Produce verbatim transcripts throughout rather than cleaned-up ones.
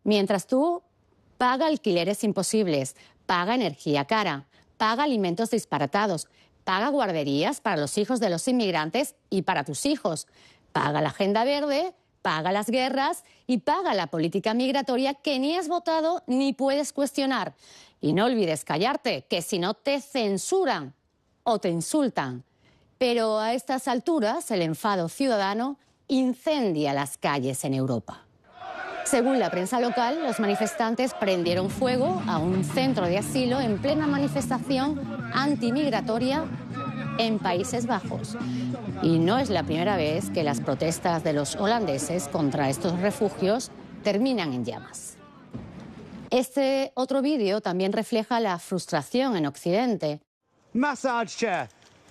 Mientras tú paga alquileres imposibles, paga energía cara, paga alimentos disparatados, paga guarderías para los hijos de los inmigrantes y para tus hijos, paga la agenda verde, paga las guerras y paga la política migratoria que ni has votado ni puedes cuestionar. Y no olvides callarte, que si no te censuran o te insultan. Pero a estas alturas el enfado ciudadano incendia las calles en Europa. Según la prensa local, los manifestantes prendieron fuego a un centro de asilo en plena manifestación antimigratoria en Países Bajos. Y no es la primera vez que las protestas de los holandeses contra estos refugios terminan en llamas. Este otro vídeo también refleja la frustración en Occidente. Massage chair.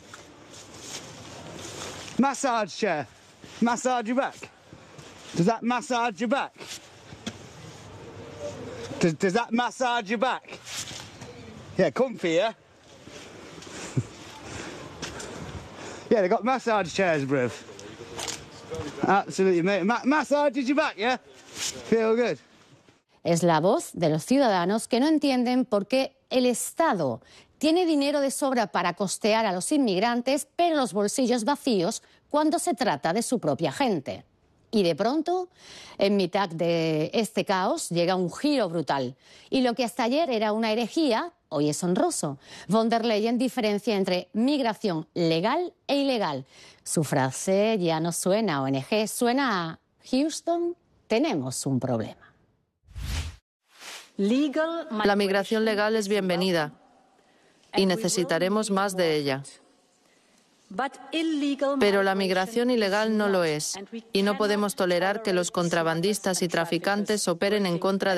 Massage chair. Massage your back. Does that massage your back? Does, does that massage your back? Yeah, comfy, yeah? Yeah, they got massage chairs, bruv. Absolutely, mate. Ma massages your back, yeah? Feel good. Es la voz de los ciudadanos que no entienden por qué el Estado tiene dinero de sobra para costear a los inmigrantes, pero los bolsillos vacíos cuando se trata de su propia gente. Y de pronto, en mitad de este caos, llega un giro brutal. Y lo que hasta ayer era una herejía, hoy es honroso. Von der Leyen diferencia entre migración legal e ilegal. Su frase ya no suena a O N G, suena a Houston, tenemos un problema. La migración legal es bienvenida y necesitaremos más de ella. Pero la migración ilegal no lo es y no podemos tolerar que los contrabandistas y traficantes operen en contra de